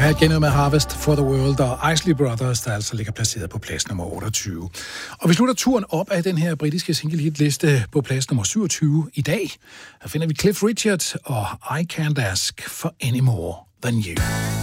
Pat Kenny med Harvest for the World og Isley Brothers, der altså ligger placeret på plads nummer 28. Og vi slutter turen op af den her britiske single hitliste på plads nummer 27 i dag. Her finder vi Cliff Richard og I Can't Ask for Any More Than You.